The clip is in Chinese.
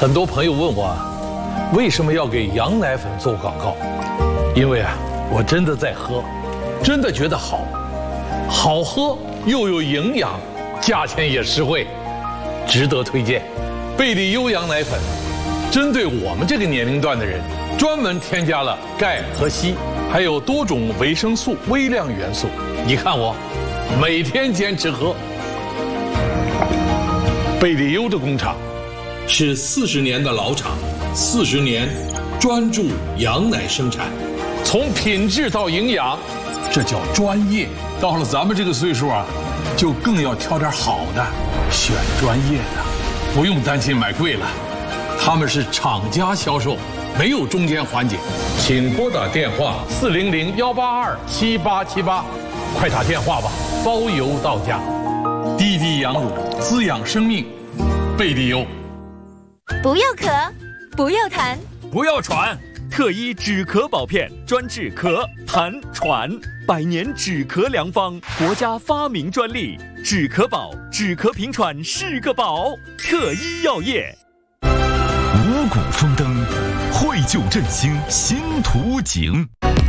很多朋友问我，为什么要给羊奶粉做广告？因为我真的在喝，真的觉得好，好喝又有营养，价钱也实惠，值得推荐。贝利优羊奶粉，针对我们这个年龄段的人，专门添加了钙和硒，还有多种维生素、微量元素。你看我，每天坚持喝。贝利优的工厂是40年的老厂，40年专注羊奶生产，从品质到营养，这叫专业。到了咱们这个岁数就更要挑点好的，选专业的，不用担心买贵了。他们是厂家销售，没有中间环节。请拨打电话400-182-7878，快打电话吧，包邮到家。滴滴羊乳，滋养生命，贝利优。 不要咳，不要痰， 不要喘，特医止咳宝片专治咳、痰、喘，100年止咳良方，国家发明专利，止咳宝，止咳平喘是个宝。特医药业。 五谷丰登，绘就振兴新图景。